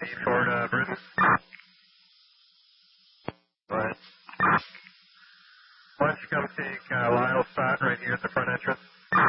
Ford, Bruce. Right. Why don't you come take Lyle's spot right here at the front entrance?